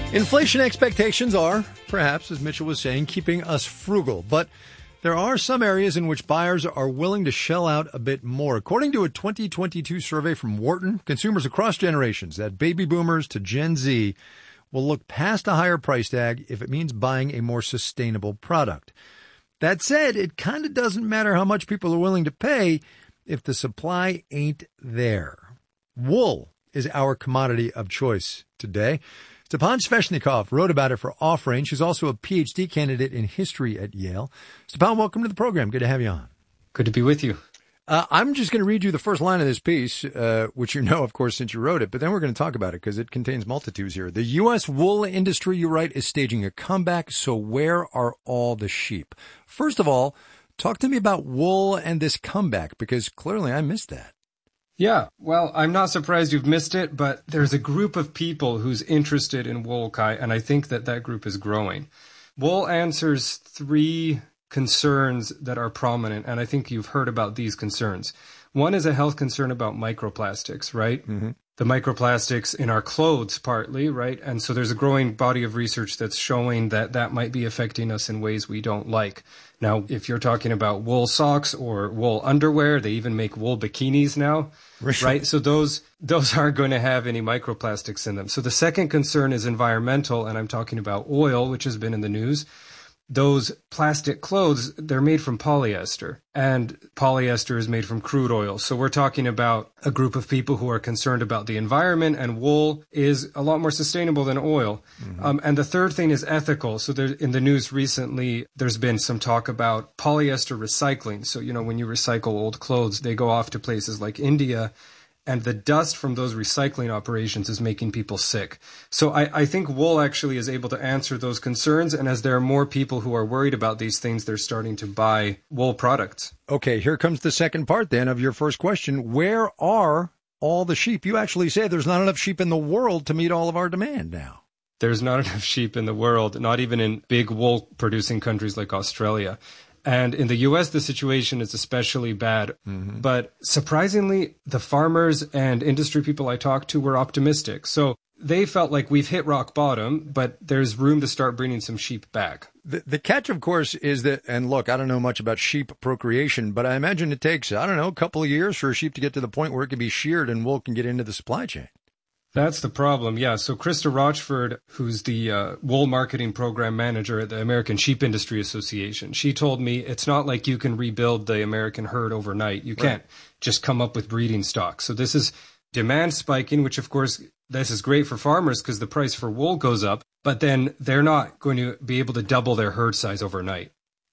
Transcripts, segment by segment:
Inflation expectations are, perhaps, as Mitchell was saying, keeping us frugal. But there are some areas in which buyers are willing to shell out a bit more. According to a 2022 survey from Wharton, consumers across generations, that baby boomers to Gen Z, will look past a higher price tag if it means buying a more sustainable product. That said, it kind of doesn't matter how much people are willing to pay if the supply ain't there. Wool is our commodity of choice today. Stepan Sveshnikov wrote about it for Offrange. He's also a PhD candidate in history at Yale. Stepan, welcome to the program. Good to have you on. Good to be with you. I'm just going to read you the first line of this piece, which you know, of course, since you wrote it, but then we're going to talk about it because it contains multitudes here. The U.S. wool industry, you write, is staging a comeback, so where are all the sheep? First of all, talk to me about wool and this comeback, because clearly I missed that. Yeah, well, I'm not surprised you've missed it, but there's a group of people who's interested in wool, Kai, and I think that group is growing. Wool answers three concerns that are prominent, and I think you've heard about these concerns. One is a health concern about microplastics, right? Mm-hmm. The microplastics in our clothes, partly, right? And so there's a growing body of research that's showing that might be affecting us in ways we don't like. Now, if you're talking about wool socks or wool underwear, they even make wool bikinis now, right? So those aren't going to have any microplastics in them. So the second concern is environmental, and I'm talking about oil, which has been in the news. Those plastic clothes, they're made from polyester, and polyester is made from crude oil. So we're talking about a group of people who are concerned about the environment, and wool is a lot more sustainable than oil. Mm-hmm. And the third thing is ethical. So in the news recently, there's been some talk about polyester recycling. So, you know, when you recycle old clothes, they go off to places like India, and the dust from those recycling operations is making people sick. So I think wool actually is able to answer those concerns. And as there are more people who are worried about these things, they're starting to buy wool products. Okay, here comes the second part then of your first question. Where are all the sheep? You actually say there's not enough sheep in the world to meet all of our demand now. There's not enough sheep in the world, not even in big wool producing countries like Australia. And in the U.S., the situation is especially bad. Mm-hmm. But surprisingly, the farmers and industry people I talked to were optimistic. So they felt like we've hit rock bottom, but there's room to start bringing some sheep back. The catch, of course, is that, and look, I don't know much about sheep procreation, but I imagine it takes, a couple of years for a sheep to get to the point where it can be sheared and wool can get into the supply chain. That's the problem, yeah. So Krista Rochford, who's the wool marketing program manager at the American Sheep Industry Association, she told me it's not like you can rebuild the American herd overnight. You can't just come up with breeding stock. So this is demand spiking, which of course, this is great for farmers because the price for wool goes up, but then they're not going to be able to double their herd size overnight.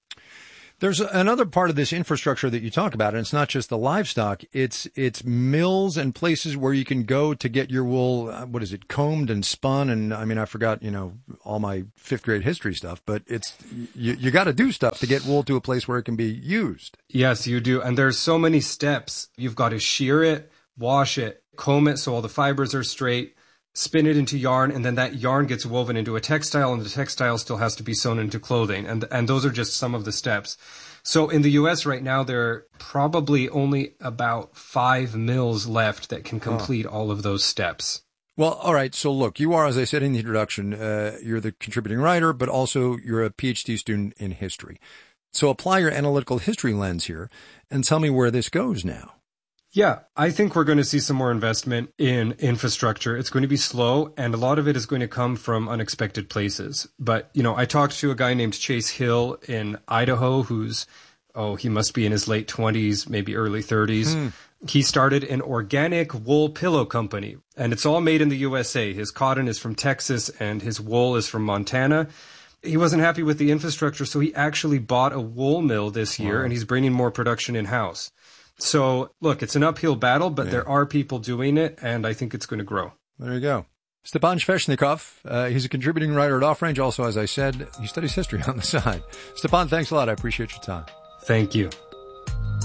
There's another part of this infrastructure that you talk about, and it's not just the livestock. It's mills and places where you can go to get your wool, combed and spun. And I mean, I forgot, all my fifth grade history stuff, but it's, you got to do stuff to get wool to a place where it can be used. Yes, you do. And there's so many steps. You've got to shear it, wash it, comb it so all the fibers are straight, spin it into yarn, and then that yarn gets woven into a textile, and the textile still has to be sewn into clothing. And those are just some of the steps. So in the U.S. right now, there are probably only about 5 mills left that can complete all of those steps. Well, all right. So look, you are, as I said in the introduction, you're the contributing writer, but also you're a PhD student in history. So apply your analytical history lens here and tell me where this goes now. Yeah, I think we're going to see some more investment in infrastructure. It's going to be slow, and a lot of it is going to come from unexpected places. But, I talked to a guy named Chase Hill in Idaho who's, he must be in his late 20s, maybe early 30s. He started an organic wool pillow company, and it's all made in the USA. His cotton is from Texas, and his wool is from Montana. He wasn't happy with the infrastructure, so he actually bought a wool mill this year, and he's bringing more production in-house. So, look, it's an uphill battle, but there are people doing it, and I think it's going to grow. There you go. Stepan Sveshnikov, he's a contributing writer at Offrange. Also, as I said, he studies history on the side. Stepan, thanks a lot. I appreciate your time. Thank you.